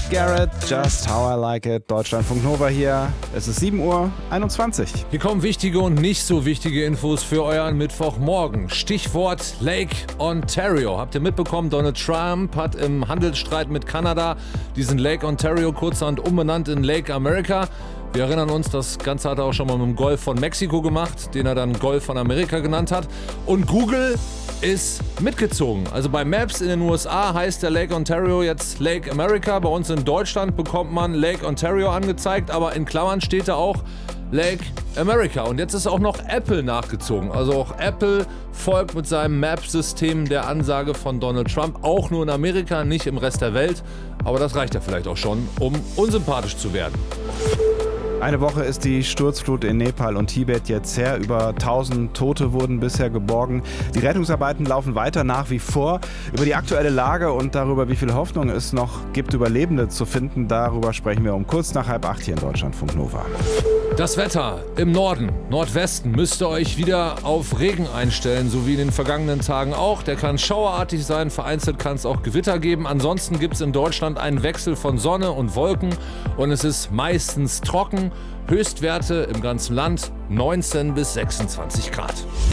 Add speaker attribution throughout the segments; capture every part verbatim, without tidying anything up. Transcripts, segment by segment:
Speaker 1: Garrett, Just How I Like It, Deutschlandfunk Nova hier. Es ist sieben Uhr einundzwanzig.
Speaker 2: Hier kommen wichtige und nicht so wichtige Infos für euren Mittwochmorgen. Stichwort Lake Ontario. Habt ihr mitbekommen, Donald Trump hat im Handelsstreit mit Kanada diesen Lake Ontario kurzerhand umbenannt in Lake America. Wir erinnern uns, das Ganze hat er auch schon mal mit dem Golf von Mexiko gemacht, den er dann Golf von Amerika genannt hat. Und Google ist mitgezogen. Also bei Maps in den U S A heißt der Lake Ontario jetzt Lake America. Bei uns in Deutschland bekommt man Lake Ontario angezeigt, aber in Klammern steht da auch Lake America. Und jetzt ist auch noch Apple nachgezogen. Also auch Apple folgt mit seinem Map-System der Ansage von Donald Trump. Auch nur in Amerika, nicht im Rest der Welt. Aber das reicht ja vielleicht auch schon, um unsympathisch zu werden.
Speaker 1: Eine Woche ist die Sturzflut in Nepal und Tibet jetzt her. Über tausend Tote wurden bisher geborgen. Die Rettungsarbeiten laufen weiter nach wie vor. Über die aktuelle Lage und darüber, wie viel Hoffnung es noch gibt, Überlebende zu finden, darüber sprechen wir um kurz nach halb acht hier in Deutschlandfunk Nova.
Speaker 2: Das Wetter im Norden, Nordwesten müsst ihr euch wieder auf Regen einstellen, so wie in den vergangenen Tagen auch. Der kann schauerartig sein, vereinzelt kann es auch Gewitter geben. Ansonsten gibt es in Deutschland einen Wechsel von Sonne und Wolken und es ist meistens trocken. Höchstwerte im ganzen Land neunzehn bis sechsundzwanzig Grad.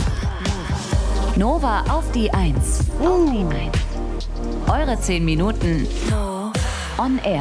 Speaker 3: Nova auf die eins. Auf die eins. Eure zehn Minuten on air.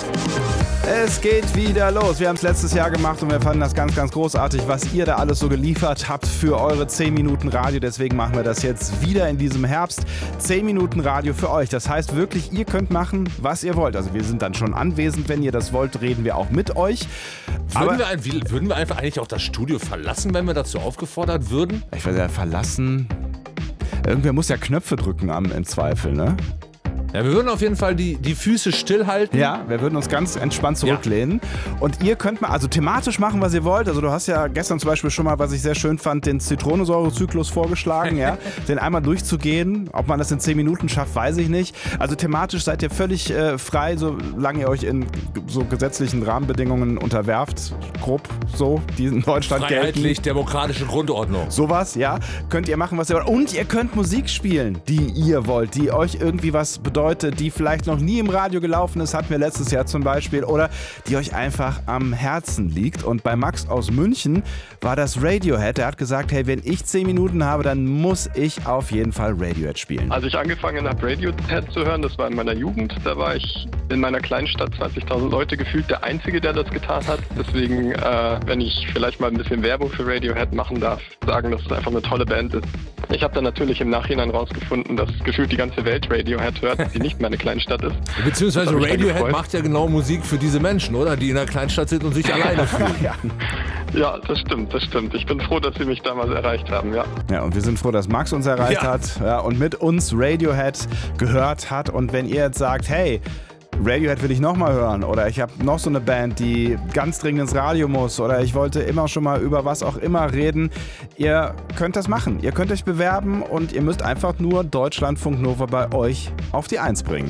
Speaker 1: Es geht wieder los. Wir haben es letztes Jahr gemacht und wir fanden das ganz, ganz großartig, was ihr da alles so geliefert habt für eure zehn Minuten Radio. Deswegen machen wir das jetzt wieder in diesem Herbst. zehn Minuten Radio für euch. Das heißt wirklich, ihr könnt machen, was ihr wollt. Also wir sind dann schon anwesend. Wenn ihr das wollt, reden wir auch mit euch.
Speaker 2: Würden wir, ein, würden wir einfach eigentlich auch das Studio verlassen, wenn wir dazu aufgefordert würden?
Speaker 1: Ich weiß ja, verlassen. Irgendwer muss ja Knöpfe drücken am, im Zweifel, ne?
Speaker 2: Ja, wir würden auf jeden Fall die, die Füße stillhalten.
Speaker 1: Ja, wir würden uns ganz entspannt zurücklehnen. Ja. Und ihr könnt mal, also thematisch machen, was ihr wollt. Also du hast ja gestern zum Beispiel schon mal, was ich sehr schön fand, den Zitronensäurezyklus vorgeschlagen, ja. Den einmal durchzugehen. Ob man das in zehn Minuten schafft, weiß ich nicht. Also thematisch seid ihr völlig äh, frei, solange ihr euch in so gesetzlichen Rahmenbedingungen unterwerft. Grob so, die in Deutschland gelten.
Speaker 2: Freiheitlich, demokratische Grundordnung.
Speaker 1: Sowas, ja. Könnt ihr machen, was ihr wollt. Und ihr könnt Musik spielen, die ihr wollt, die euch irgendwie was bedeutet. Die vielleicht noch nie im Radio gelaufen ist, hatten wir letztes Jahr zum Beispiel, oder die euch einfach am Herzen liegt. Und bei Max aus München war das Radiohead. Der hat gesagt, hey, wenn ich zehn Minuten habe, dann muss ich auf jeden Fall Radiohead spielen.
Speaker 4: Als ich angefangen habe, Radiohead zu hören, das war in meiner Jugend, da war ich in meiner kleinen Stadt, zwanzigtausend Leute, gefühlt der Einzige, der das getan hat. Deswegen, äh, wenn ich vielleicht mal ein bisschen Werbung für Radiohead machen darf, sagen, dass es einfach eine tolle Band ist. Ich habe dann natürlich im Nachhinein rausgefunden, dass gefühlt die ganze Welt Radiohead hört, die nicht meine Kleinstadt ist.
Speaker 2: Beziehungsweise Radiohead macht ja genau Musik für diese Menschen, oder? Die in der Kleinstadt sind und sich alleine fühlen.
Speaker 1: Ja.
Speaker 4: Ja, das stimmt, das stimmt. Ich bin froh, dass sie mich damals erreicht haben, ja.
Speaker 1: Ja, und wir sind froh, dass Max uns erreicht
Speaker 2: Ja.
Speaker 1: hat, ja, und mit uns Radiohead gehört hat. Und wenn ihr jetzt sagt, hey, Radiohead will ich nochmal hören oder ich habe noch so eine Band, die ganz dringend ins Radio muss oder ich wollte immer schon mal über was auch immer reden, ihr könnt das machen. Ihr könnt euch bewerben und ihr müsst einfach nur Deutschlandfunk Nova bei euch auf die Eins bringen.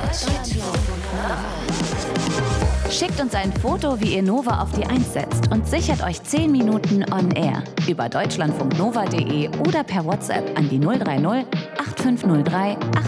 Speaker 3: Schickt uns ein Foto, wie ihr Nova auf die eins setzt und sichert euch zehn Minuten on air über deutschlandfunknova punkt de oder per WhatsApp an die null drei null acht fünf null drei acht